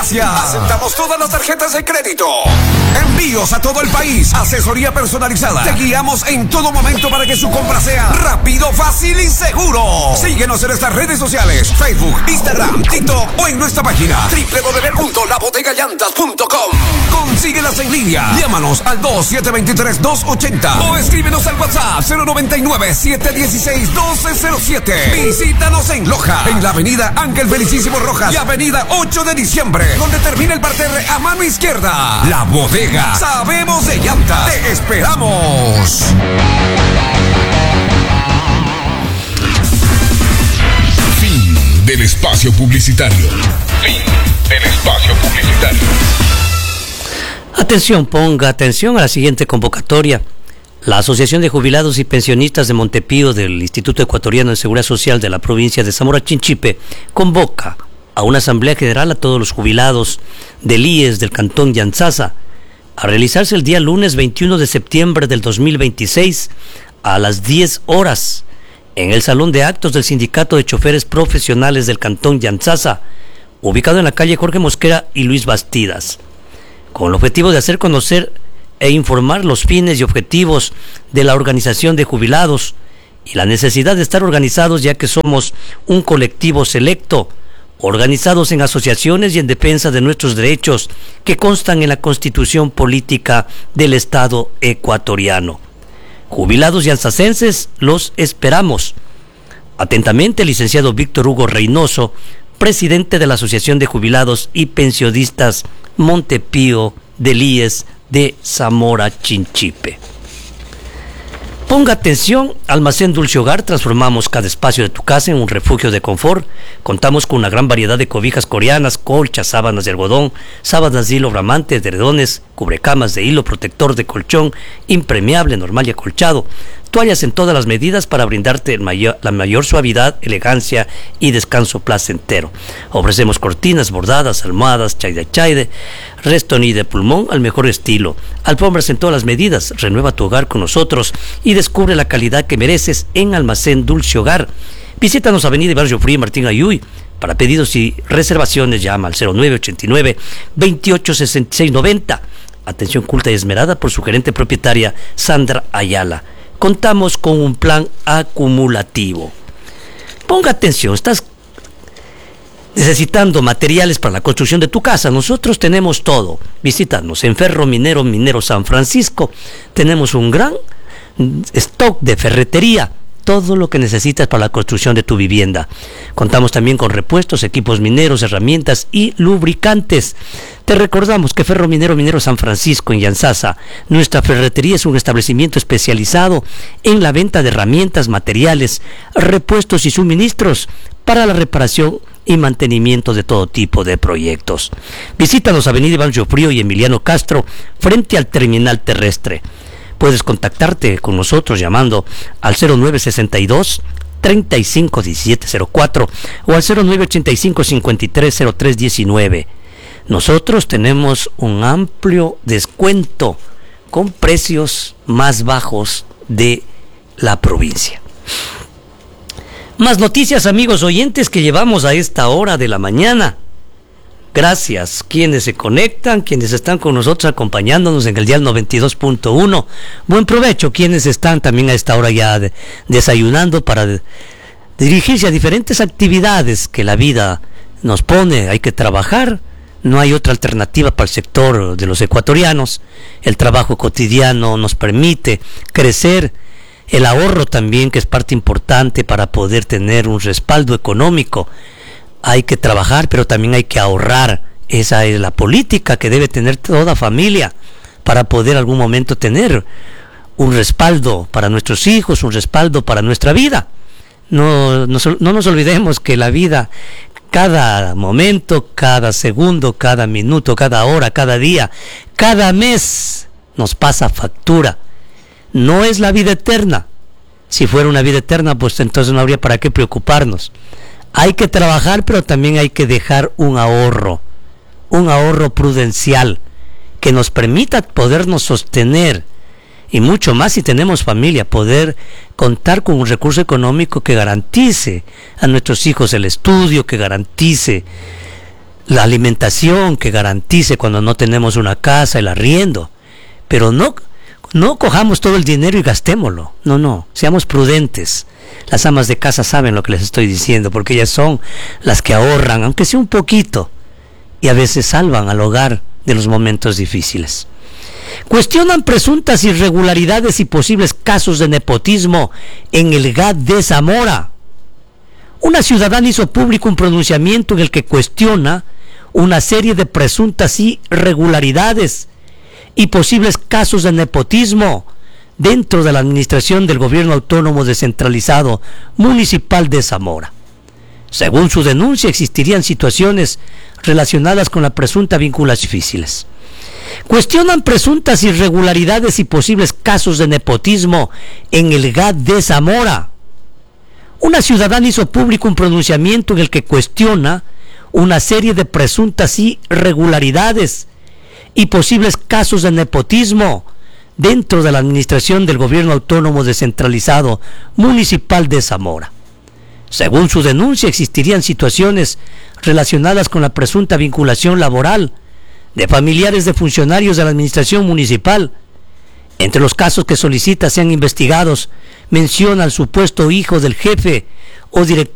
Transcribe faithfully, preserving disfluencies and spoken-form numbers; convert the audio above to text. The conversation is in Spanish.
Farmacia. Aceptamos todas las tarjetas de crédito. Envíos a todo el país. Asesoría personalizada. Te guiamos en todo momento para que su compra sea rápido, fácil y seguro. Síguenos en nuestras redes sociales: Facebook, Instagram, TikTok o en nuestra página doble u doble u doble u punto la bodega llantas punto com. Consíguelas en línea. Llámanos al dos siete dos tres dos ocho cero o escríbenos al WhatsApp cero nueve nueve siete uno seis uno dos cero siete. Visítanos en Loja, en la avenida Ángel Felicísimo Rojas y avenida ocho de diciembre, donde termina el parterre a mano izquierda. La Bodega. Sabemos de llantas. Te esperamos. Fin del espacio publicitario. Fin del espacio publicitario. Atención, ponga atención a la siguiente convocatoria. La Asociación de Jubilados y Pensionistas de Montepío del Instituto Ecuatoriano de Seguridad Social de la provincia de Zamora Chinchipe convoca a una asamblea general a todos los jubilados del I E S del Cantón Yantzaza a realizarse el día lunes veintiuno de septiembre del dos mil veintiséis a las diez horas en el Salón de Actos del Sindicato de Choferes Profesionales del Cantón Yantzaza, ubicado en la calle Jorge Mosquera y Luis Bastidas, con el objetivo de hacer conocer e informar los fines y objetivos de la organización de jubilados y la necesidad de estar organizados, ya que somos un colectivo selecto, organizados en asociaciones y en defensa de nuestros derechos que constan en la Constitución Política del Estado ecuatoriano. Jubilados yanzacenses, los esperamos. Atentamente, el licenciado Víctor Hugo Reynoso, presidente de la Asociación de Jubilados y Pensionistas Montepío del I E S de Zamora Chinchipe. Ponga atención, Almacén Dulce Hogar. Transformamos cada espacio de tu casa en un refugio de confort. Contamos con una gran variedad de cobijas coreanas, colchas, sábanas de algodón, sábanas de hilo bramante, edredones, cubrecamas de hilo protector de colchón, impermeable, normal y acolchado, toallas en todas las medidas para brindarte el mayor, la mayor suavidad, elegancia y descanso placentero. Ofrecemos cortinas bordadas, almohadas, chaide chaide, restoní de pulmón al mejor estilo, alfombras en todas las medidas. Renueva tu hogar con nosotros y descubre la calidad que mereces en Almacén Dulce Hogar. Visítanos Avenida Barrio Frío Martín Ayuy. Para pedidos y reservaciones llama al cero nueve ochenta y nueve veintiocho sesenta y seis noventa. Atención culta y esmerada por su gerente propietaria Sandra Ayala. Contamos con un plan acumulativo. Ponga atención, estás necesitando materiales para la construcción de tu casa. Nosotros tenemos todo. Visítanos en Ferro Minero Minero San Francisco. Tenemos un gran stock de ferretería, todo lo que necesitas para la construcción de tu vivienda. Contamos también con repuestos, equipos mineros, herramientas y lubricantes. Te recordamos que Ferro Minero Minero San Francisco en Yantzaza, nuestra ferretería es un establecimiento especializado en la venta de herramientas, materiales, repuestos y suministros para la reparación y mantenimiento de todo tipo de proyectos. Visítanos Avenida Iván Frío y Emiliano Castro, frente al terminal terrestre. Puedes contactarte con nosotros llamando al cero nueve sesenta y dos treinta y cinco diecisiete cero cuatro o al cero nueve ochenta y cinco cincuenta y tres cero tres diecinueve. Nosotros tenemos un amplio descuento con precios más bajos de la provincia. Más noticias, amigos oyentes, que llevamos a esta hora de la mañana. Gracias quienes se conectan, quienes están con nosotros acompañándonos en el dial noventa y dos punto uno. Buen provecho quienes están también a esta hora ya de, desayunando para de, dirigirse a diferentes actividades que la vida nos pone. Hay que trabajar, no hay otra alternativa para el sector de los ecuatorianos. El trabajo cotidiano nos permite crecer. El ahorro también, que es parte importante para poder tener un respaldo económico. Hay que trabajar, pero también hay que ahorrar. Esa es la política que debe tener toda familia para poder algún momento tener un respaldo para nuestros hijos, un respaldo para nuestra vida. No, no, no nos olvidemos que la vida, cada momento, cada segundo, cada minuto, cada hora, cada día, cada mes nos pasa factura. No es la vida eterna. Si fuera una vida eterna, pues entonces no habría para qué preocuparnos. Hay que trabajar, pero también hay que dejar un ahorro, un ahorro prudencial que nos permita podernos sostener, y mucho más si tenemos familia, poder contar con un recurso económico que garantice a nuestros hijos el estudio, que garantice la alimentación que garantice cuando no tenemos una casa, el arriendo, pero no, no cojamos todo el dinero y gastémoslo. No, no, seamos prudentes. Las amas de casa saben lo que les estoy diciendo, porque ellas son las que ahorran, aunque sea un poquito, y a veces salvan al hogar de los momentos difíciles. Cuestionan presuntas irregularidades y posibles casos de nepotismo en el G A D de Zamora. Una ciudadana hizo público un pronunciamiento en el que cuestiona una serie de presuntas irregularidades y posibles casos de nepotismo dentro de la administración del gobierno autónomo descentralizado municipal de Zamora. Según su denuncia, existirían situaciones relacionadas con la presunta vinculación difíciles. Cuestionan presuntas irregularidades y posibles casos de nepotismo en el G A D de Zamora. Una ciudadana hizo público un pronunciamiento en el que cuestiona una serie de presuntas irregularidades y posibles casos de nepotismo dentro de la administración del gobierno autónomo descentralizado municipal de Zamora. Según su denuncia, existirían situaciones relacionadas con la presunta vinculación laboral de familiares de funcionarios de la administración municipal. Entre los casos que solicita sean investigados, menciona al supuesto hijo del jefe o director